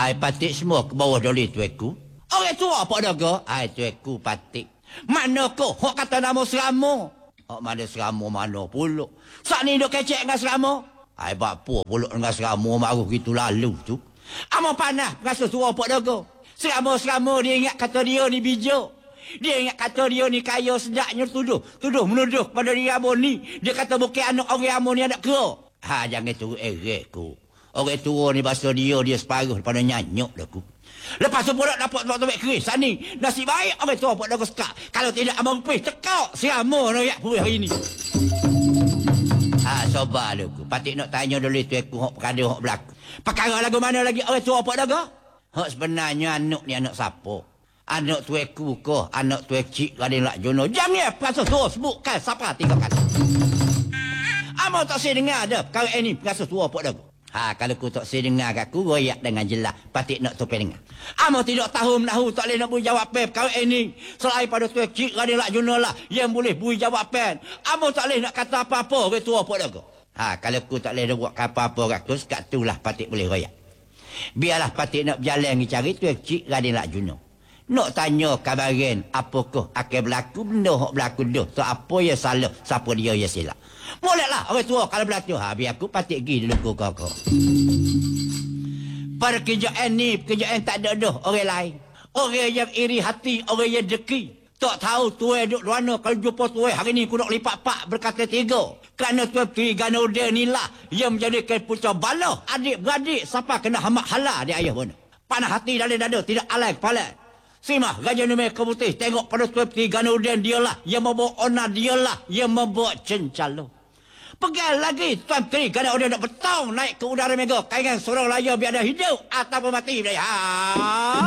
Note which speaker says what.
Speaker 1: Ai patik semua ke bawah doli tueku. Orang tua apa daga? Ai tueku patik. Mana ko? Hok kata nama Selama. Hok mana Selama mana pula? Sak ni duk kecek dengan Selama. Ai bapa pula dengan Selama maruh gitu lalu tu. Amo panah rasa tua apa daga? Selama dia ingat kata dia ni bijak. Dia ingat kata dia ni kaya sedaknya tuduh menuduh pada dia Amo ni. Dia kata bukan anak orang Amo ni anak kera. Jangan turun ku. Orang tua ni bahasa dia separuh daripada nyanyuk dah ku. Lepas tu pula dapat tobek keris ni. Nasib baik orang tua buat dagu sekak. Kalau tidak abang pergi cekak Selama nak yak hari ni. Sobat aku. Patik nak tanya dulu tu aku hok perkara hok berlaku. Perkara lagu mana lagi orang tua buat dagu? Hok sebenarnya anak ni anak siapa? Anak tu aku ke? Anak tu cik Raden Lak Jono. Jam ni perasa tua sebutkan siapa 3 kali. Amo tak saya dengar dah perkara ni perasa tua buat dagu. Kalau ku tak saya dengar kat ku royak dengan jelas. Patik nak tu dengar. Amo tidak tahu menahu tak boleh nak beri jawab perkara ini. Selain pada tu cik Raden Lak Jono lah yang boleh beri jawab pen. Amo tak boleh nak kata apa-apa ke tua buat dagu. Kalau ku tak boleh nak buat apa-apa kat ku, sekat tu lah patik boleh royak. Biarlah patik nak berjalan ni cari tu cik Raden Lak Jono. Nak tanya kabaran apakah akan berlaku benda hok berlaku dah. So apa yang salah, siapa dia yang silap. Moleklah orang tua kalau berlaku. Biar aku patik pergi dulu kakak. Pada kerjaan ni, kerjaan tak ada dah orang lain. Orang yang iri hati, orang yang deki. Tak tahu tuai duduk mana. Kalau jumpa tuai hari ni aku nak lipat pak berkata 3. Kerana tuai pergi Ganoda ni lah yang menjadikan pucah bala. Adik-beradik siapa kena hamak hala dia ayah mana. Panah hati dalam dada, tidak alai kepala. Simah Raja Numai Keputih tengok pada tuan peti Ganoden dialah yang membawa ona dialah yang membawa cencalo. Pegang lagi tuan peti Ganoden nak betong naik ke udara mega kaingan sorong laya biar ada hidup ataupun mati.